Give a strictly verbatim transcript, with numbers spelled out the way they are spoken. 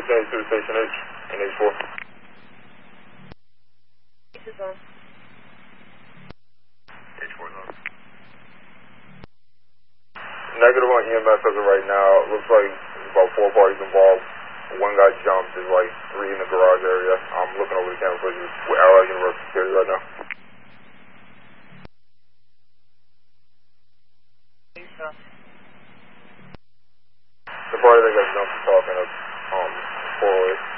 fifteen eighty-two to Station H and H four. H is on. H four is on. Negative on E M S as of right now. Looks like there's about four parties involved. One guy jumped. There's like three in the garage area. I'm looking over the camera footage with Allied University Security right now. The party that got jumped is talking of um, forward.